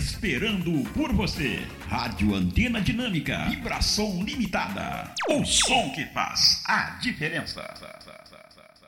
esperando por você. Rádio Antena Dinâmica, vibração limitada. O som que faz a diferença.